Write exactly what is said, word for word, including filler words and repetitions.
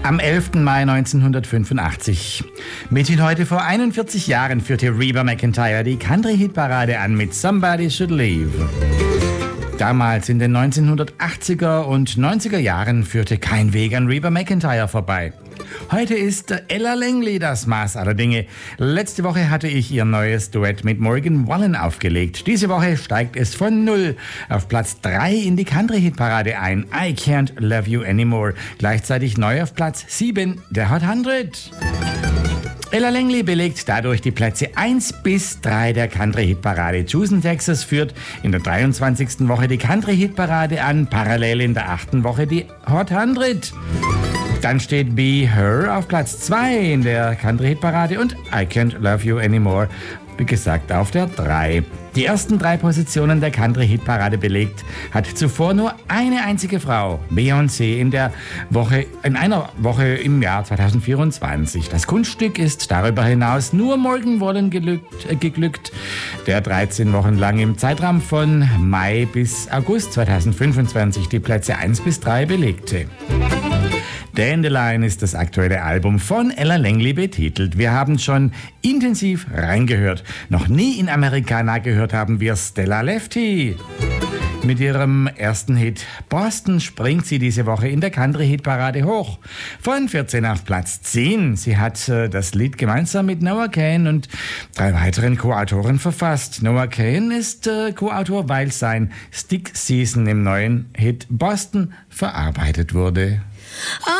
Am elften Mai neunzehnhundertfünfundachtzig. Mithin heute vor einundvierzig Jahren führte Reba McEntire die Country-Hitparade an mit Somebody Should Leave. Damals in den neunzehnhundertachtziger und neunziger Jahren führte kein Weg an Reba McEntire vorbei. Heute ist Ella Langley das Maß aller Dinge. Letzte Woche hatte ich ihr neues Duett mit Morgan Wallen aufgelegt. Diese Woche steigt es von null auf Platz drei in die Country-Hitparade ein. I Can't Love You Anymore. Gleichzeitig neu auf Platz sieben der Hot hundert. Ella Langley belegt dadurch die Plätze eins bis drei der Country-Hitparade. Houston, Texas führt in der dreiundzwanzigsten Woche die Country-Hitparade an, parallel in der achten Woche die Hot hundert. Dann steht Be Her auf Platz zwei in der Country-Hitparade und I Can't Love You Anymore, wie gesagt, auf der drei. Die ersten drei Positionen der Country-Hitparade belegt hat zuvor nur eine einzige Frau, Beyoncé, in der Woche, in einer Woche im Jahr zweitausendvierundzwanzig. Das Kunststück ist darüber hinaus nur Morgan Wallen gelückt, äh, geglückt, der dreizehn Wochen lang im Zeitraum von Mai bis August zweitausendfünfundzwanzig die Plätze eins bis drei belegte. Dandelion ist das aktuelle Album von Ella Langley betitelt. Wir haben schon intensiv reingehört. Noch nie in Americana gehört haben wir Stella Lefty. Mit ihrem ersten Hit Boston springt sie diese Woche in der Country-Hitparade hoch. Von vierzehn auf Platz zehn. Sie hat äh, das Lied gemeinsam mit Noah Kahan und drei weiteren Co-Autoren verfasst. Noah Kahan ist äh, Co-Autor, weil sein Stick Season im neuen Hit Boston verarbeitet wurde.